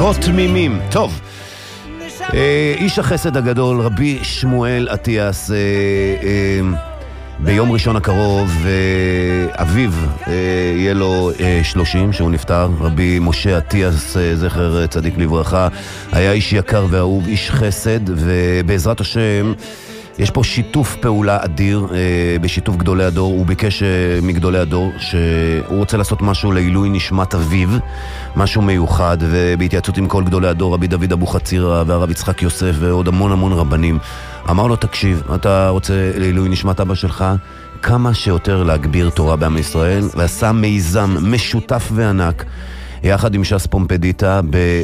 כה תמימים. טוב, איש החסד הגדול רבי שמואל אטיאס, ביום ראשון הקרוב אביו יהיה לו 30 שהוא נפטר. רבי משה אטיאס, זכר צדיק לברכה, היה איש יקר ואהוב, איש חסד, ובעזרת השם יש פה שיתוף פעולה אדיר בשיתוף גדולי הדור. הוא ביקש מגדולי הדור שהוא רוצה לעשות משהו לעילוי נשמת אביו, משהו מיוחד, ובהתייעצות עם כל גדולי הדור, רבי דוד אבוחצירא והרב יצחק יוסף ועוד המון רבנים, אמר לו, תקשיב, אתה רוצה לעילוי נשמת אבא שלך כמה שיותר להגביר תורה בעם ישראל, ועשה מיזם משותף וענק יחד עם ש"ס פומפדיטה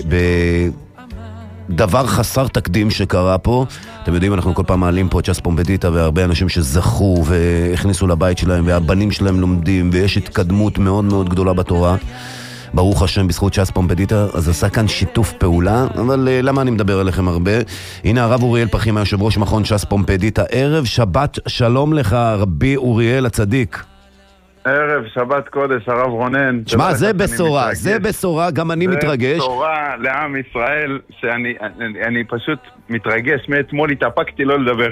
דבר חסר תקדים שקרה פה. אתם יודעים, אנחנו כל פעם מעלים פה את ש"ס פומפדיטה, והרבה אנשים שזכו והכניסו לבית שלהם, והבנים שלהם לומדים, ויש התקדמות מאוד גדולה בתורה, ברוך השם, בזכות ש"ס פומפדיטה. אז עשה כאן שיתוף פעולה. אבל למה אני מדבר עליכם הרבה? הנה הרב אוריאל פחים, היושב ראש מכון ש"ס פומפדיטה. ערב שבת שלום לך רבי אוריאל הצדיק. ערב שבת קודש, הרב רונן. שמע, זה בשורה, זה בשורה, גם אני מתרגש. זה בשורה לעם ישראל, שאני פשוט מתרגש, מאתמול התאפקתי לא לדבר.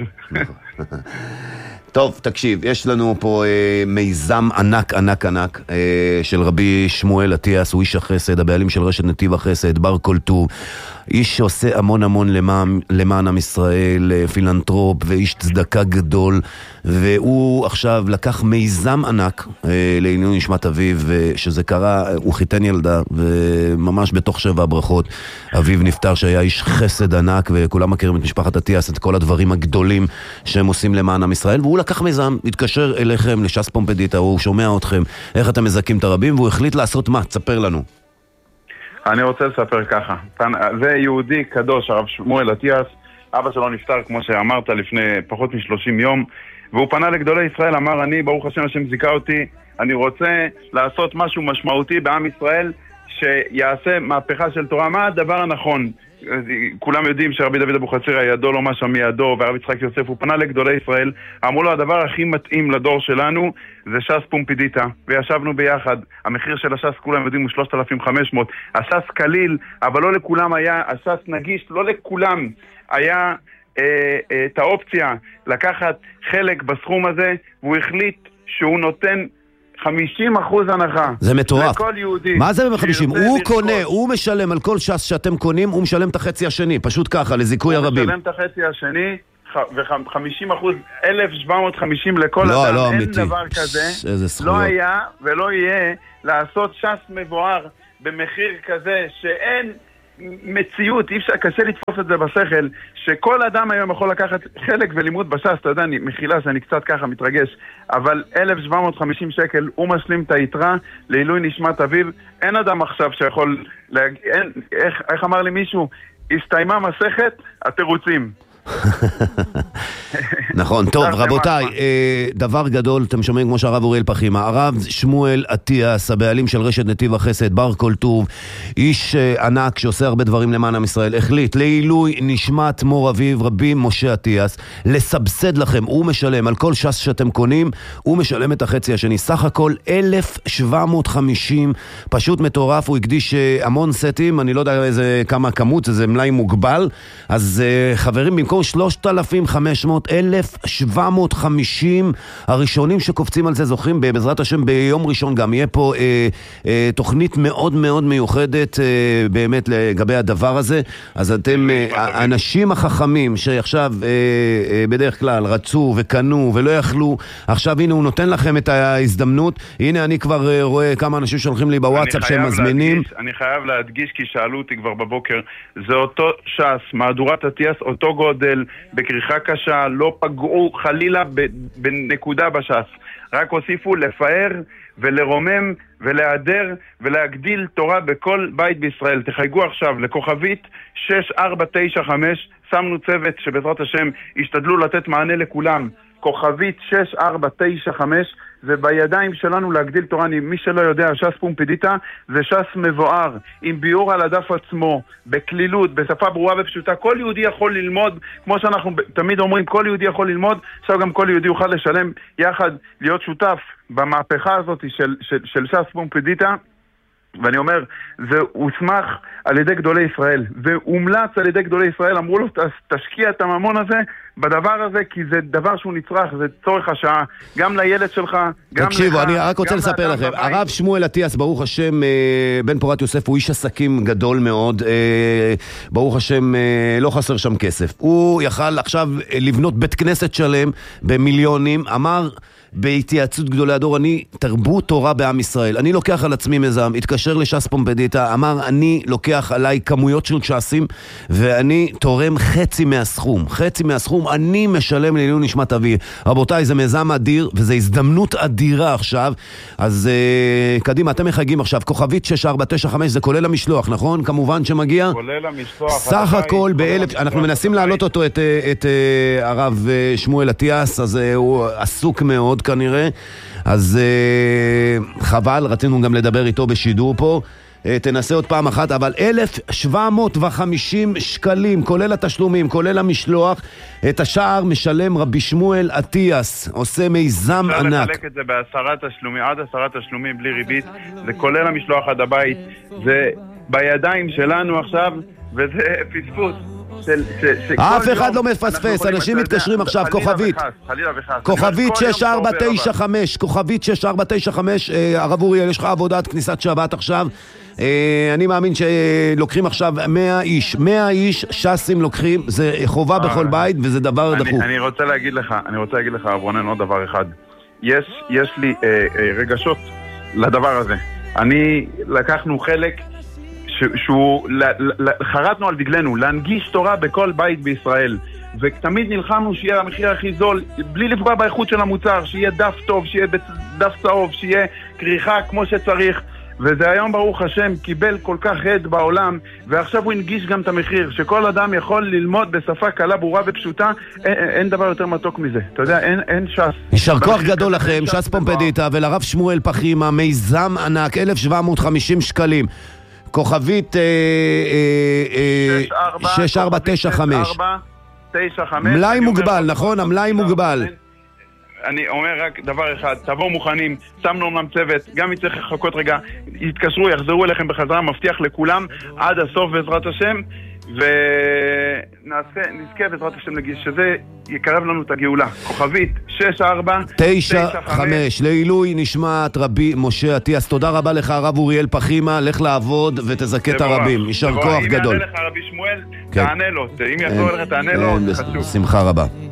טוב, תקשיב, יש לנו פה מיזם ענק של רבי שמואל אטיאס, הוא איש החסד, הבעלים של רשת נתיב החסד, בר כל טוב, איש שעושה המון למען עם ישראל, פילנטרופ ואיש צדקה גדול, והוא עכשיו לקח מיזם ענק לעילוי נשמת אביו, שזה קרה, הוא חיתן ילדה, וממש בתוך 7 הברכות אביו נפטר, שהיה איש חסד ענק, וכולם מכירים את משפחת אטיאס, את כל הדברים הגדולים שהם עושים למען עם ישראל, והוא לקח מיזם, התקשר אליכם לש"ס פומפדיטה, הוא שומע אתכם, איך אתם מזכים את הרבים, והוא החליט לעשות מה? תספר לנו. אני רוצה לספר ככה, זה יהודי קדוש, הרב שמואל אטיאס, אבא שלו נפטר, כמו שאמרת, לפני פחות מ-30 יום, והוא פנה לגדולי ישראל, אמר, אני, ברוך השם, השם זיכה אותי, אני רוצה לעשות משהו משמעותי בעם ישראל, שיעשה מהפכה של תורה. מה הדבר הנכון? כולם יודעים שרבי דוד אבוחצירא ידו לא משהו מידו, והרב יצחק יוסף, הוא פנה לגדולי ישראל, אמרו לו, הדבר הכי מתאים לדור שלנו זה ש"ס פומפדיטה, וישבנו ביחד. המחיר של הש"ס, כולם יודעים, הוא 3,500. הש"ס קליל, אבל לא לכולם היה, הש"ס נגיש, לא לכולם היה את האופציה לקחת חלק בסכום הזה, והוא החליט שהוא נותן 50% הנחה. זה מטורף. לכל יהודי. מה זה ב-50? הוא קונה, הוא משלם על כל ש"ס שאתם קונים, הוא משלם את החצי השני, פשוט ככה, לזיכוי הרבים. הוא משלם את החצי השני, ו-50%, 1,750 לכל אדם. לא, אין אמיתי. דבר כזה. איזה זכויות. לא היה ולא יהיה לעשות ש"ס מבואר במחיר כזה שאין מציאות, אי אפשר, קשה לתפוס את זה בשכל, שכל אדם היום יכול לקחת חלק ולימוד בש"ס, אתה יודע, מחילה שאני קצת ככה מתרגש, אבל 1,750 שקל, הוא משלים את היתרה לעילוי נשמת אביו. אין אדם עכשיו שיכול, איך אמר לי מישהו, הסתיימה מסכת התירוצים. נכון, טוב, רבותיי, דבר גדול, אתם שומעים כמו שהרב אוריאל פחים, הרב שמואל אטיאס, הבעלים של רשת נתיב החסד, בר כל טוב, איש ענק שעושה הרבה דברים למען עם ישראל, החליט לעילוי נשמת מור אביו רבי משה אטיאס לסבסד לכם, הוא משלם על כל ש"ס שאתם קונים, הוא משלם את החצי השני, סך הכל 1,750, פשוט מטורף. הוא הקדיש המון סטים, אני לא יודע כמה כמות, זה מלאי מוגבל, אז חברים, במקום 3,500, 1,750 הראשונים שקופצים על זה זוכים. בעזרת השם ביום ראשון גם יהיה פה תוכנית מאוד מיוחדת באמת לגבי הדבר הזה. אז אתם האנשים החכמים שעכשיו בדרך כלל רצו וקנו ולא יכלו, עכשיו הנה הוא נותן לכם את ההזדמנות. הנה אני כבר רואה כמה אנשים שולחים לי בוואטסאפ שהם מזמינים. אני חייב להדגיש, כי שאלו אותי כבר בבוקר, זה אותו ש"ס, מהדורת אטיאס, אותו גודל, בקריחה קשה, לא פגעו חלילה בנקודה בש"ס, רק הוסיפו לפאר ולרומם ולהדר ולהגדיל תורה בכל בית בישראל. תחייגו עכשיו לכוכבית 6495, שמנו צוות שבעזרת השם ישתדלו לתת מענה לכולם. כוכבית 6495, ובידיים שלנו להגדיל תורה. מי שלא יודע, ש"ס פומפדיטה זה ש"ס מבואר, עם ביור על הדף עצמו, בכלילות, בשפה ברורה ופשוטה. כל יהודי יכול ללמוד, כמו שאנחנו תמיד אומרים, כל יהודי יכול ללמוד, עכשיו גם כל יהודי יוכל לשלם יחד, להיות שותף במהפכה הזאת של ש"ס פומפדיטה. ואני אומר, זה הוסמך על ידי גדולי ישראל, והומלץ על ידי גדולי ישראל, אמרו לו, תשקיע את הממון הזה בדבר הזה, כי זה דבר שהוא נצרך, זה צורך השעה, גם לילד שלך, גם לך. תקשיבו, אני רק רוצה לספר לכם, הרב שמואל אטיאס, ברוך השם, בן פורת יוסף, הוא איש עסקים גדול מאוד, ברוך השם, לא חסר שם כסף. הוא יכל עכשיו לבנות בית כנסת שלם במיליונים, אמר בהתייעצות גדולי הדור, אני תרבות תורה בעם ישראל, אני לוקח על עצמי מיזם, התקשר לש"ס פומפדיטה, אמר אני לוקח עליי כמויות של ש"סים ואני תורם חצי מהסכום אני משלם לעילוי נשמת אבי. רבותיי, זה מיזם אדיר וזו הזדמנות אדירה עכשיו, אז קדימה, אתם מחייגים עכשיו, כוכבית 6495, זה כולל המשלוח, נכון? כמובן שמגיע? כולל המשלוח. סך הכל באלף, אנחנו מנסים להעלות אותו את הרב שמואל אטיאס, אז הוא עסוק מאוד כנראה, אז חבל, רצינו גם לדבר איתו בשידור פה, תנסה עוד פעם אחת, אבל 1,750 שקלים, כולל התשלומים, כולל המשלוח, את השאר משלם רבי שמואל אטיאס, עושה מיזם ענק. אפשר לחלק את זה ב10 תשלומים, עד 10 תשלומים בלי ריבית, זה כולל המשלוח עד הבית, זה בידיים שלנו עכשיו, וזה פספוס. אף אחד לא מפספס, אנשים מתקשרים עכשיו, כוכבית 6495, כוכבית 6495, הרב אוריאל, יש לך עבודת כניסת שבת עכשיו, אני מאמין שלוקחים עכשיו 100 איש, ש"סים לוקחים, זה חובה בכל בית וזה דבר דחוף. אני רוצה להגיד לך, אברונן, עוד דבר אחד, יש לי רגשות לדבר הזה, לקחנו חלק שהוא, חרטנו על דגלנו, להנגיש תורה בכל בית בישראל, ותמיד נלחמנו שיהיה המחיר הכי זול, בלי לפגוע באיכות של המוצר, שיהיה דף טוב, שיהיה דף צהוב, שיהיה כריכה כמו שצריך, וזה היום ברוך השם קיבל כל כך הד בעולם, ועכשיו הוא הנגיש גם את המחיר, שכל אדם יכול ללמוד בשפה קלה, ברורה ופשוטה, אין דבר יותר מתוק מזה, אתה יודע, אין ש"ס. יישר כוח גדול לכם, ש"ס פומפדיטה, ולרב שמואל פחימה, מיזם ענק, 1,750 שקלים. כוכבית 6495. מלאי מוגבל, נכון? המלאי מוגבל. אני אומר רק דבר אחד, תבואו מוכנים, שמנו אומנם צוות, גם יצטרך לחכות רגע, יתקשרו, יחזרו אליכם בחזרה, מבטיח לכולם, עד הסוף בעזרת השם, ונזכה בעזרת השם נגיש, שזה יקרב לנו את הגאולה. כוכבית 6495, לעילוי נשמת רבי משה אטיאס. תודה רבה לך הרב אוריאל פחימה, לך לעבוד ותזכה את הרבים, יישר כוח גדול. אם יענה לך רבי שמואל, תענה לו, אם יחזור לך תענה לו, חשוב. שמחה רבה.